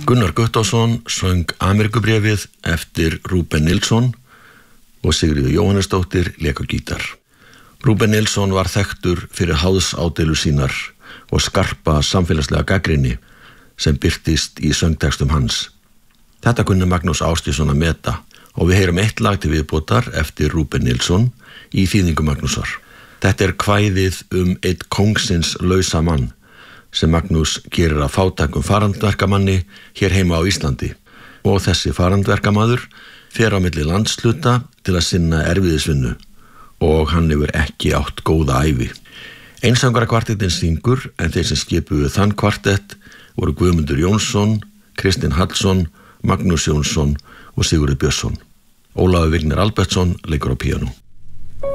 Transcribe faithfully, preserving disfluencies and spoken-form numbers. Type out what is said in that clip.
Gunnar Guttormsson söng Ameríkubréfið eftir Rúben Nilsson og Sigríður Jóhannesdóttir lék á gítar. Rúben Nilsson var þekktur fyrir háðsádeilu sínar og skarpa samfélagslega gagnrýni sem birtist í söngtextum hans. Þetta kunni Magnús Ásgeirsson að meta og við heyrum eitt lag til viðbótar eftir Rúben Nilsson í þýðingu Magnúsar. Þetta er kvæðið um einn kóngsins lausa mann sem Magnús gerir að fátækum farandverkamanni hér heima á Íslandi og þessi farandverkamaður fer á milli landshluta til að sinna erfiðisvinnu og hann hefur ekki átt góða ævi. Einsöngvarakvartettinn syngur en þeir sem skipuðu þann kvartett voru Guðmundur Jónsson, Kristinn Hallsson, Magnús Jónsson og Sigurður Björnsson. Ólafur Vignir Albertsson leikur á píanó.